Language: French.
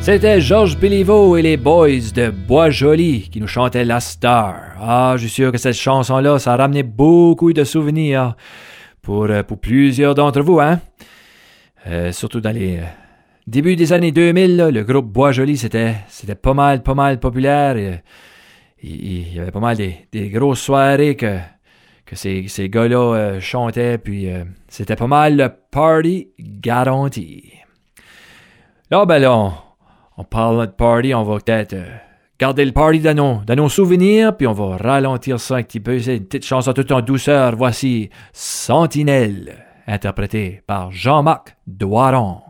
C'était Georges Béliveau et les Boys de Bois-Joli qui nous chantaient La Star. Ah, je suis sûr que cette chanson-là, ça a ramené beaucoup de souvenirs pour plusieurs d'entre vous, hein? Surtout dans les débuts des années 2000, là, le groupe Bois-Joli, c'était pas mal populaire. Il y avait pas mal des grosses soirées que ces gars-là chantaient, puis c'était pas mal le party garanti. Là, on parle de party, on va peut-être garder le party dans nos souvenirs, puis on va ralentir ça un petit peu. C'est une petite chanson tout en douceur. Voici Sentinelle, interprétée par Jean-Marc Doiron.